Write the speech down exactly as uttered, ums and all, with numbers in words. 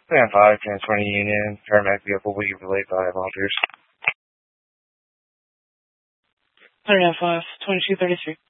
Plan five, transporting Union, paramedic vehicle will be relayed by volunteers. Plan five, twenty-two thirty-three.